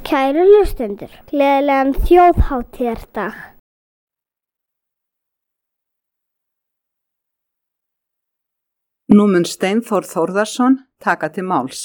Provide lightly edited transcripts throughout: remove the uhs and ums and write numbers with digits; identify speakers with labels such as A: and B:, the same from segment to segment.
A: Kæru hlustendur, gleðilegan þjóðhátíðardag.
B: Nú mun Steinþór Þórðarson taka til máls.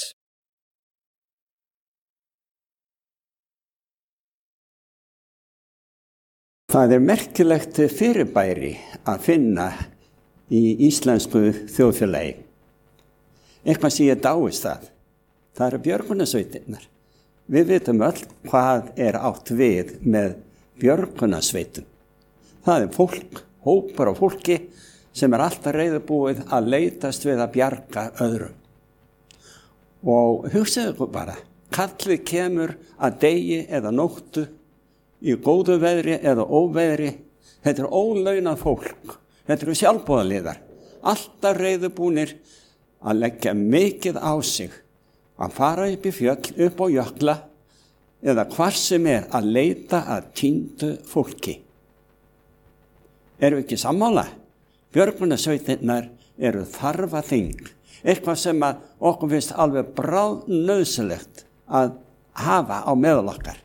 C: Það merkilegt fyrirbæri að finna í íslensku þjóðfélagi. Eitthvað sem ég dáist að. Það eru björgunarsveitirnar. Við vitum öll hvað átt við með björgunarsveitum. Það fólk, hópur af fólki sem alltaf reiðubúið að leitast við að bjarga öðrum. Og hugsaðu ykkur bara, kallið kemur að degi eða nóttu, í góðu veðri eða óveðri. Þetta ólaunað fólk, þetta sjálfboðaliðar, alltaf reiðubúnir að leggja mikið á sig, að fara upp í fjöll, upp á jökla eða hvar sem að leita að týndu fólki. Erum við ekki sammála? Björgunarsveitirnar eru þarfaþing, eitthvað sem okkur finnst alveg bráðnauðsynlegt að hafa á meðal okkar.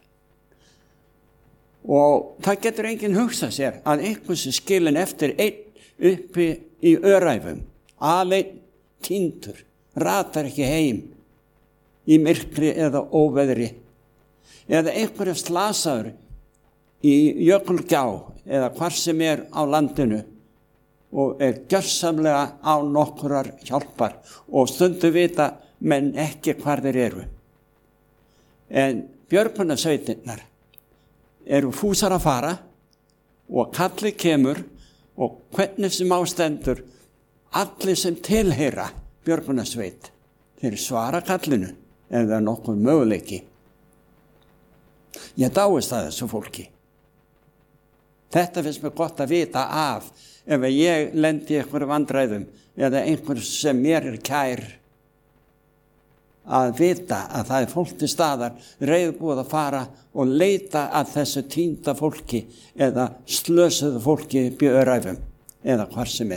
C: Og það getur enginn hugsað sér að einhver sem skilin eftir einn uppi í öræfum, aleinn týndur, ratar ekki heim í myrkri eða óveðri, eða einhverjum slasaður í jökulgjá eða hvar sem á landinu og gjörsamlega á nokkrar hjálpar og stundu vita menn ekki hvar þeir eru. En björgunarsveitirnar eru fúsar að fara og kallið kemur og hvernig sem ástendur, allir sem tilheyra björgunarsveit, þeir svara kallinu ef það nokkuð möguleiki. Ég dáist að þessu fólki. Þetta finnst mér gott að vita af ef ég lendi í einhverju vandræðum eða einhver sem mér kær, að vita að það fólk til staðar reiðbúið að fara og leita að þessu týnda fólki eða slösuðu fólki upp í öræfum eða hvar sem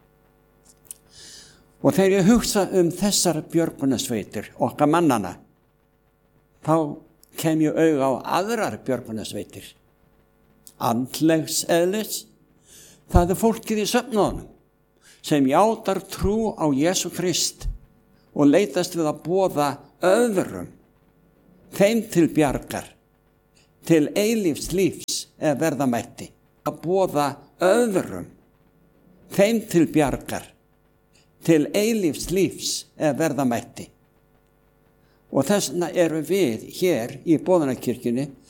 C: Og þegar ég hugsa þessar björgunarsveitir, okkar mannana, þá kem ég auga á aðrar björgunarsveitir. Andlegs eðlis, það fólkið í söfnuðunum sem játar trú á Jesú Krist og leitast við að boða öðrum, þeim til bjargar, til eilífs lífs verða mætti. Að boða öðrum, þeim til bjargar, til eilífs lífs verða mætti. Og þess vegna erum við hér í Boðunarkirkjunni